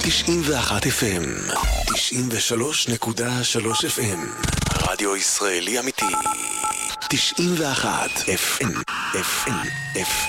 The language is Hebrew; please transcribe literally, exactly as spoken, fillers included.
תשעים ואחת אף אם, תשעים ושלוש נקודה שלוש אף אם, רדיו ישראלי אמיתי. תשעים ואחת אף אם, אף אם, אף